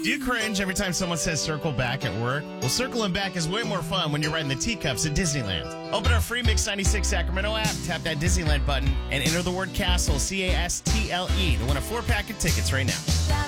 Do you cringe every time someone says circle back at work? Well, circling back is way more fun when you're riding the teacups at Disneyland. Open our free Mix 96 Sacramento app, tap that Disneyland button, and enter the word CASTLE, CASTLE, to win a 4-pack of tickets right now.